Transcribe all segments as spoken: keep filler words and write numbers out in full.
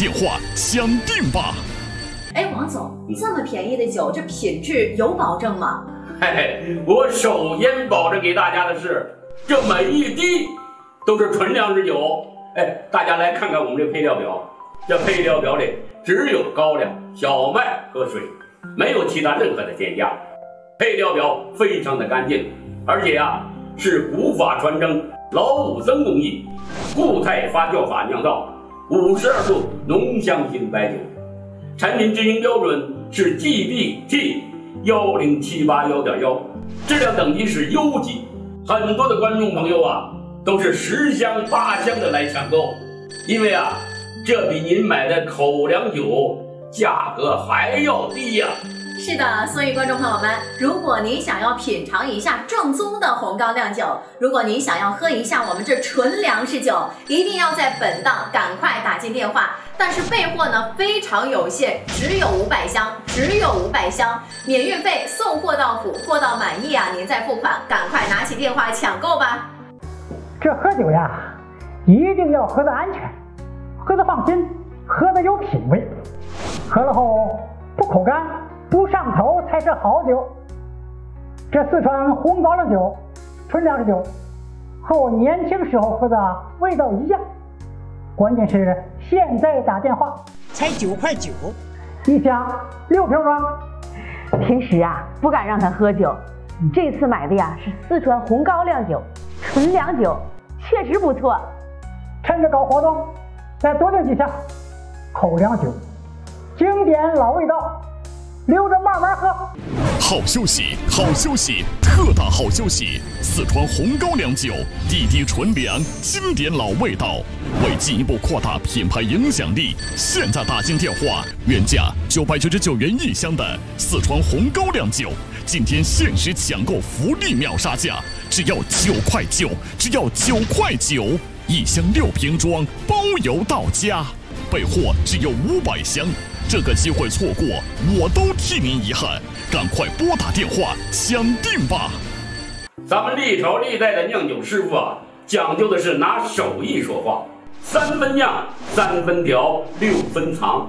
电话抢定吧！ 哎，王总，这么便宜的酒，这品质有保证吗？ 嘿嘿，我首先保证给大家的是，这每一滴都是纯粮食酒。哎，大家来看看我们这配料表，这配料表里只有高粱、小麦和水，没有其他任何的添加。配料表非常的干净，而且啊是古法传承老五僧工艺固态发酵法酿造，五十二度浓香型白酒。产品执行标准是 G B T 一零七八一点一， 质量等级是优级。很多的观众朋友啊都是十箱八箱的来抢购，因为啊这比您买的口粮酒价格还要低呀、啊。 是的，所以观众朋友们，如果您想要品尝一下正宗的红高粱酒，如果您想要喝一下我们这纯粮食酒，一定要在本档赶快打进电话。但是备货呢非常有限，只有五百箱，只有五百箱，免运费，送货到府，货到满意啊您再付款，赶快拿起电话抢购吧。 这喝酒呀，一定要喝得安全，喝得放心，喝得有品味，喝了后不口干不上头才是好酒。这四川红高粱酒纯粮食酒和我年轻时候喝的味道一样，关键是现在打电话才九块九，一箱六瓶装。 平时啊不敢让他喝酒，这次买的呀是四川红高粱酒纯粮酒，确实不错。 趁着搞活动再多订几箱口粮酒，经典老味道，留着慢慢喝。 好消息，好消息，特大好消息！四川红高粱酒，滴滴纯粮，经典老味道。为进一步扩大品牌影响力，现在打进电话，原价九百九十九元一箱的四川红高粱酒，今天限时抢购福利秒杀价，只要九块九，只要九块九，一箱六瓶装，包邮到家。备货只有五百箱。这个机会错过，我都替您遗憾。赶快拨打电话抢定吧！ 咱们历朝历代的酿酒师傅啊，讲究的是拿手艺说话，三分酿，三分调，六分藏。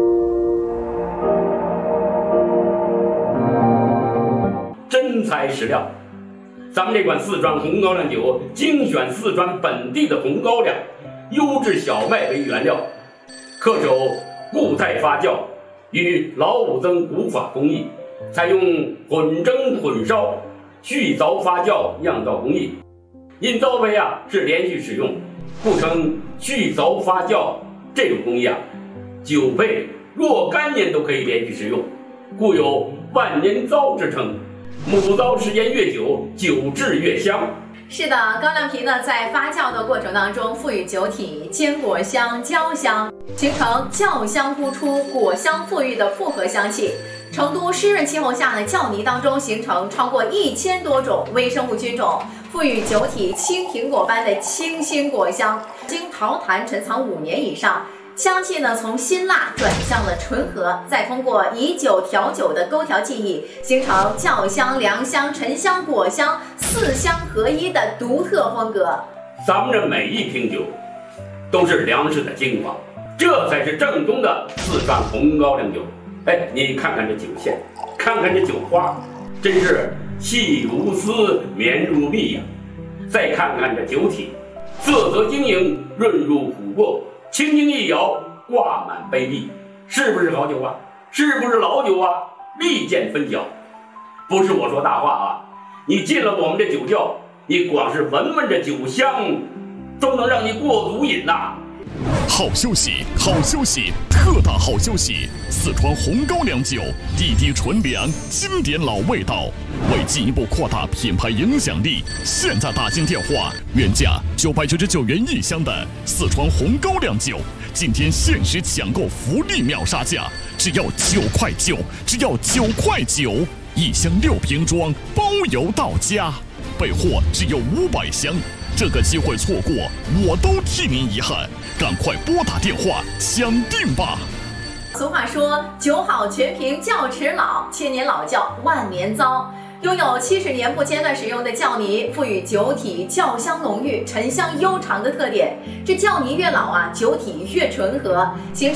真材实料。咱们这款四川红高粱酒精选四川本地的红高粱，优质小麦为原料，恪守固态发酵与老五僧古法工艺，采用混蒸混烧续凿发酵酿造工艺。因造杯啊是连续使用，故称续凿发酵。这种工艺啊酒配若干年都可以连续使用，故有万年糟之称。母糟时间越久，酒质越香。 是的，高粱皮呢在发酵的过程当中赋予酒体坚果香、焦香，形成酵香突出、果香馥郁的复合香气。成都湿润气候下呢，酵泥当中形成超过一千多种微生物菌种，赋予酒体青苹果般的清新果香。经陶坛陈藏五年以上，香气呢从辛辣转向了醇和，再通过以酒调酒的勾调技艺，形成酵香、凉香、沉香、果香四香合一的独特风格。 咱们这每一瓶酒都是粮食的精华，这才是正宗的四川红高粱酒。哎，你看看这酒线，看看这酒花，真是细如丝，绵如蜜呀、啊！再看看这酒体，色泽晶莹，润入琥珀，轻轻一摇，挂满杯壁，是不是好酒啊？是不是老酒啊？立见分晓。不是我说大话啊，你进了我们这酒窖，你光是闻闻这酒香，都能让你过足瘾呐、啊！ 好消息，好消息，特大好消息！四川红高粱酒，滴滴纯粮，经典老味道。为进一步扩大品牌影响力，现在打进电话，原价九百九十九元一箱的四川红高粱酒，今天限时抢购福利秒杀价，只要九块九，只要九块九，一箱六瓶装，包邮到家。备货只有五百箱。这个机会错过，我都替您遗憾。赶快拨打电话抢定吧！ 俗话说，酒好全凭窖齿老，千年老窖万年糟。拥有七十年不间断使用的窖泥，赋予酒体窖香浓郁、沉香悠长的特点。这窖泥越老啊，酒体越醇和，形